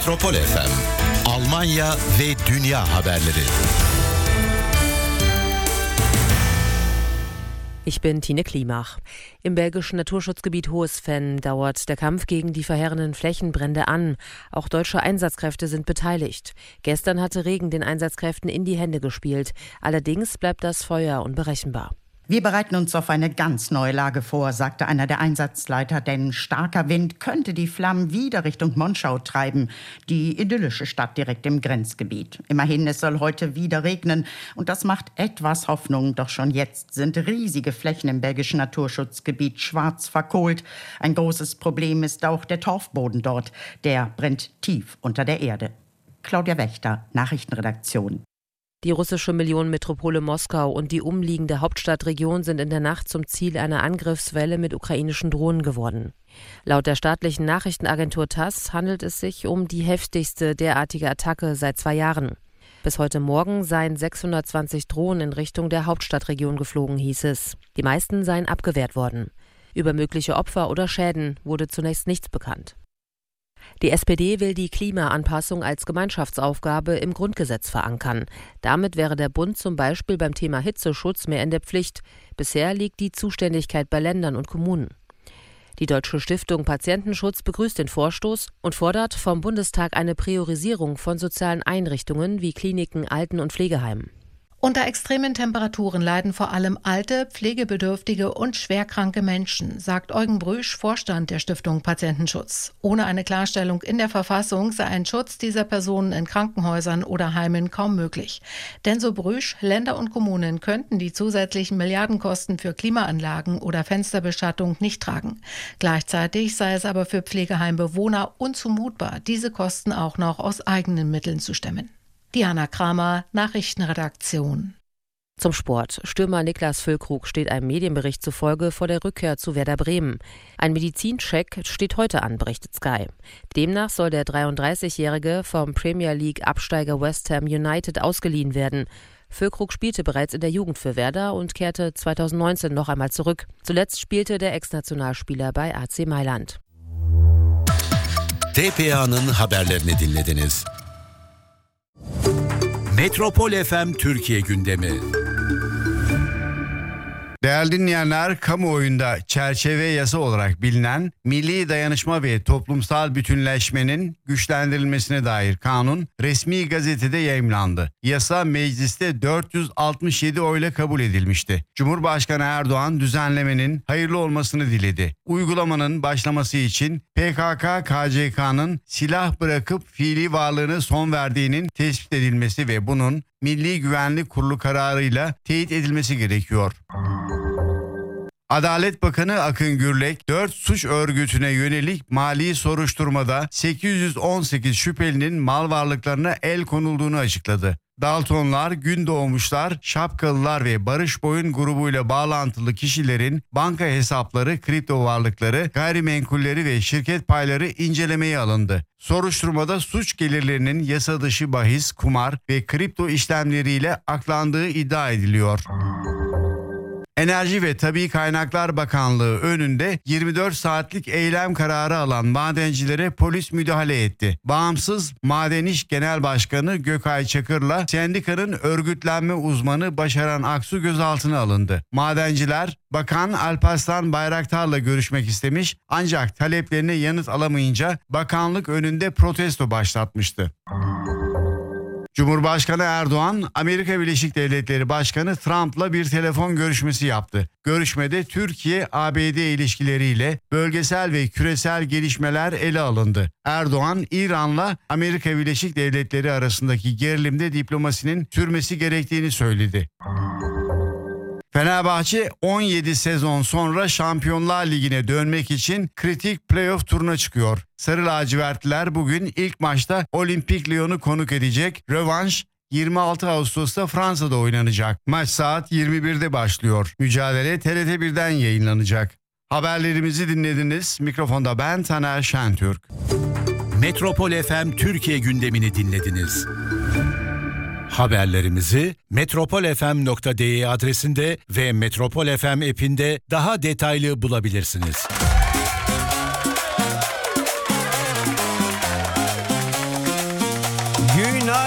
Metropol FM, Almanya ve dünya haberleri. Ich bin Tine Klimach. Im belgischen Naturschutzgebiet Hohes-Venn dauert der Kampf gegen die verheerenden Flächenbrände an. Auch deutsche Einsatzkräfte sind beteiligt. Gestern hatte Regen den Einsatzkräften in die Hände gespielt. Allerdings bleibt das Feuer unberechenbar. Wir bereiten uns auf eine ganz neue Lage vor, sagte einer der Einsatzleiter, denn starker Wind könnte die Flammen wieder Richtung Monschau treiben, die idyllische Stadt direkt im Grenzgebiet. Immerhin, es soll heute wieder regnen und das macht etwas Hoffnung, doch schon jetzt sind riesige Flächen im belgischen Naturschutzgebiet schwarz verkohlt. Ein großes Problem ist auch der Torfboden dort, der brennt tief unter der Erde. Claudia Wächter, Nachrichtenredaktion. Die russische Millionenmetropole Moskau und die umliegende Hauptstadtregion sind in der Nacht zum Ziel einer Angriffswelle mit ukrainischen Drohnen geworden. Laut der staatlichen Nachrichtenagentur TASS handelt es sich um die heftigste derartige Attacke seit 2 Jahren. Bis heute Morgen seien 620 Drohnen in Richtung der Hauptstadtregion geflogen, hieß es. Die meisten seien abgewehrt worden. Über mögliche Opfer oder Schäden wurde zunächst nichts bekannt. Die SPD will die Klimaanpassung als Gemeinschaftsaufgabe im Grundgesetz verankern. Damit wäre der Bund zum Beispiel beim Thema Hitzeschutz mehr in der Pflicht. Bisher liegt die Zuständigkeit bei Ländern und Kommunen. Die Deutsche Stiftung Patientenschutz begrüßt den Vorstoß und fordert vom Bundestag eine Priorisierung von sozialen Einrichtungen wie Kliniken, Alten- und Pflegeheimen. Unter extremen Temperaturen leiden vor allem alte, pflegebedürftige und schwerkranke Menschen, sagt Eugen Brüsch, Vorstand der Stiftung Patientenschutz. Ohne eine Klarstellung in der Verfassung sei ein Schutz dieser Personen in Krankenhäusern oder Heimen kaum möglich. Denn so Brüsch, Länder und Kommunen könnten die zusätzlichen Milliardenkosten für Klimaanlagen oder Fensterbeschattung nicht tragen. Gleichzeitig sei es aber für Pflegeheimbewohner unzumutbar, diese Kosten auch noch aus eigenen Mitteln zu stemmen. Diana Kramer, Nachrichtenredaktion. Zum Sport. Stürmer Niklas Füllkrug steht einem Medienbericht zufolge vor der Rückkehr zu Werder Bremen. Ein Medizincheck steht heute an, berichtet Sky. Demnach soll der 33-Jährige vom Premier League-Absteiger West Ham United ausgeliehen werden. Füllkrug spielte bereits in der Jugend für Werder und kehrte 2019 noch einmal zurück. Zuletzt spielte der Ex-Nationalspieler bei AC Mailand. TPA'nın haberlerini dinlediniz. Metropol FM Türkiye gündemi. Değerli dinleyenler, kamuoyunda çerçeve yasa olarak bilinen milli dayanışma ve toplumsal bütünleşmenin güçlendirilmesine dair kanun resmi gazetede yayımlandı. Yasa mecliste 467 oyla kabul edilmişti. Cumhurbaşkanı Erdoğan düzenlemenin hayırlı olmasını diledi. Uygulamanın başlaması için PKK-KCK'nın silah bırakıp fiili varlığını son verdiğinin tespit edilmesi ve bunun Milli Güvenlik Kurulu kararıyla teyit edilmesi gerekiyor. Adalet Bakanı Akın Gürlek, 4 suç örgütüne yönelik mali soruşturmada 818 şüphelinin mal varlıklarına el konulduğunu açıkladı. Daltonlar, Gündoğmuşlar, Şapkalılar ve Barış Boyun grubuyla bağlantılı kişilerin banka hesapları, kripto varlıkları, gayrimenkulleri ve şirket payları incelemeye alındı. Soruşturmada suç gelirlerinin yasa dışı bahis, kumar ve kripto işlemleriyle aklandığı iddia ediliyor. Enerji ve Tabii Kaynaklar Bakanlığı önünde 24 saatlik eylem kararı alan madencilere polis müdahale etti. Bağımsız Maden İş Genel Başkanı Gökay Çakır'la sendikanın örgütlenme uzmanı Başaran Aksu gözaltına alındı. Madenciler Bakan Alparslan Bayraktar'la görüşmek istemiş ancak taleplerine yanıt alamayınca bakanlık önünde protesto başlatmıştı. Cumhurbaşkanı Erdoğan, Amerika Birleşik Devletleri Başkanı Trump'la bir telefon görüşmesi yaptı. Görüşmede Türkiye-ABD ilişkileriyle bölgesel ve küresel gelişmeler ele alındı. Erdoğan, İran'la Amerika Birleşik Devletleri arasındaki gerilimde diplomasinin sürmesi gerektiğini söyledi. Fenerbahçe 17 sezon sonra Şampiyonlar Ligi'ne dönmek için kritik playoff turuna çıkıyor. Sarı lacivertliler bugün ilk maçta Olimpik Lyon'u konuk edecek. Rövanş 26 Ağustos'ta Fransa'da oynanacak. Maç saat 21'de başlıyor. Mücadele TRT 1'den yayınlanacak. Haberlerimizi dinlediniz. Mikrofonda ben Taner Şentürk. Metropol FM Türkiye gündemini dinlediniz. Haberlerimizi metropolfm.de adresinde ve Metropol FM app'inde daha detaylı bulabilirsiniz.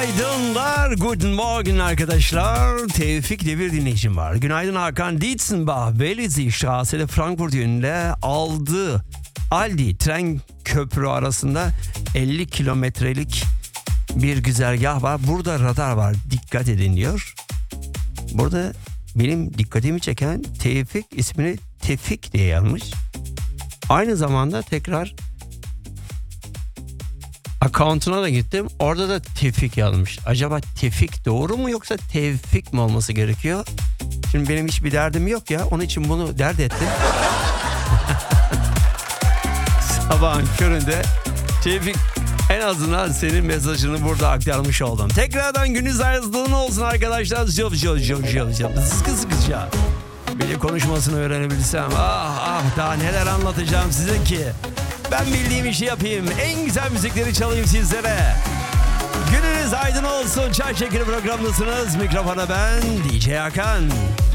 Günaydınlar, guten morgen arkadaşlar. Tevfik diye bir dinleyicim var. Günaydın Hakan. Dietzenbach, Belize Straße Frankfurt yönünde aldığı Aldi tren köprü arasında 50 kilometrelik bir güzergah var. Burada radar var. Dikkat edin diyor. Burada benim dikkatimi çeken Tevfik ismini Tefik diye yazmış. Aynı zamanda tekrar account'una da gittim. Orada da Tevfik yazmış. Acaba Tevfik doğru mu yoksa Tevfik mi olması gerekiyor? Şimdi benim hiçbir derdim yok ya. Onun için bunu dert ettim. Sabahın köründe Tevfik, en azından senin mesajını burada aktarmış oldum. Tekrardan gününüz aydın olsun arkadaşlar. Sıkı sıkıca. Bir de konuşmasını öğrenebilsem. Daha neler anlatacağım size ki. Ben bildiğim işi yapayım. En güzel müzikleri çalayım sizlere. Gününüz aydın olsun. Çay Şekeri programındasınız. Mikrofona ben DJ Hakan.